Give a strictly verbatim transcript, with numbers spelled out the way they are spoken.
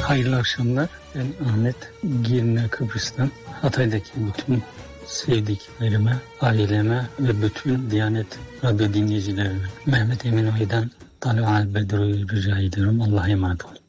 Hayırlı akşamlar. Ben Ahmet Girne, Kıbrıs'tan. Hatay'daki bütün sevdiklerime, aileme ve bütün Diyanet Radyo dinleyicilerine Mehmet Emin Oy'dan Talha Albedro'yu rica ediyorum. Allah'a emanet olun.